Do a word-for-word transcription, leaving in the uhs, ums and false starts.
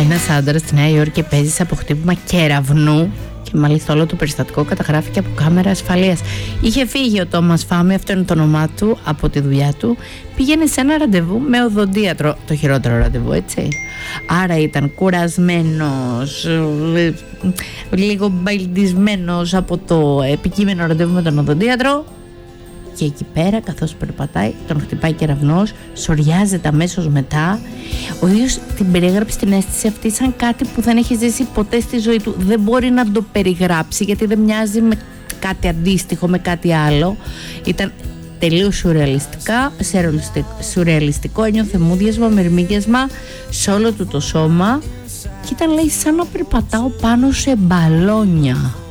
Ένας άντρας στη Νέα Υόρκη παίζει από χτύπημα κεραυνού και μάλιστα όλο το περιστατικό καταγράφηκε από κάμερα ασφαλείας. Είχε φύγει ο Τόμας Φάμι, αυτό είναι το όνομά του, από τη δουλειά του. Πήγαινε σε ένα ραντεβού με οδοντίατρο, το χειρότερο ραντεβού, έτσι. Άρα ήταν κουρασμένος, λίγο μπαϊλντισμένος από το επικείμενο ραντεβού με τον οδοντίατρο. Και εκεί πέρα, καθώς περπατάει, τον χτυπάει κεραυνός, σωριάζεται αμέσως μετά. Ο ίδιος την περιέγραψε την αίσθηση αυτή σαν κάτι που δεν έχει ζήσει ποτέ στη ζωή του. Δεν μπορεί να το περιγράψει γιατί δεν μοιάζει με κάτι αντίστοιχο, με κάτι άλλο. Ήταν τελείως σουρεαλιστικά, σουρεαλιστικό, ένιωθε μούδιασμα, μυρμήγκιασμα σε όλο του το σώμα και ήταν, λέει, σαν να περπατάω πάνω σε μπαλόνια.